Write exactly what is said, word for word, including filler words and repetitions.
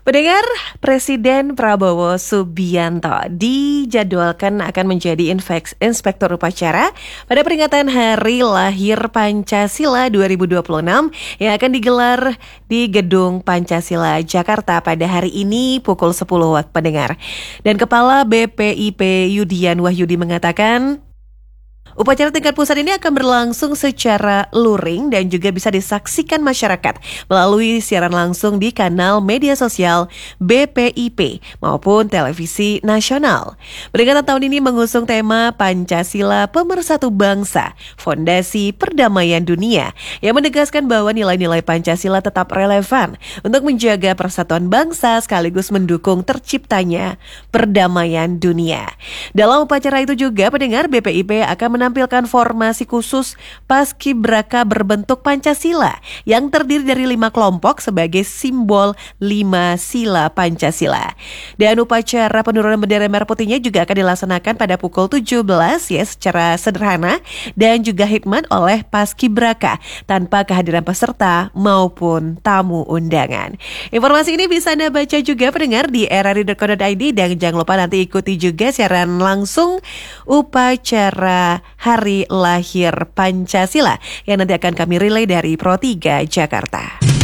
Pendengar, Presiden Prabowo Subianto dijadwalkan akan menjadi infeks, inspektur upacara pada peringatan Hari Lahir Pancasila dua ribu dua puluh enam yang akan digelar di Gedung Pancasila, Jakarta pada hari ini pukul sepuluh waktu pendengar. Dan Kepala B P I P Yudian Wahyudi mengatakan, upacara tingkat pusat ini akan berlangsung secara luring dan juga bisa disaksikan masyarakat melalui siaran langsung di kanal media sosial B P I P maupun televisi nasional. Peringatan tahun ini mengusung tema Pancasila Pemersatu Bangsa, Fondasi Perdamaian Dunia, yang menegaskan bahwa nilai-nilai Pancasila tetap relevan untuk menjaga persatuan bangsa sekaligus mendukung terciptanya perdamaian dunia. Dalam upacara itu juga pendengar B P I P akan menampilkan formasi khusus Paskibraka berbentuk Pancasila yang terdiri dari lima kelompok sebagai simbol lima sila Pancasila. Dan upacara penurunan bendera merah putihnya juga akan dilaksanakan pada pukul tujuh belas ya secara sederhana dan juga hikmat oleh Paskibraka tanpa kehadiran peserta maupun tamu undangan. Informasi ini bisa Anda baca juga pendengar di r r i dot co dot i d dan jangan lupa nanti ikuti juga siaran langsung upacara Hari Lahir Pancasila yang nanti akan kami relay dari Pro tiga Jakarta.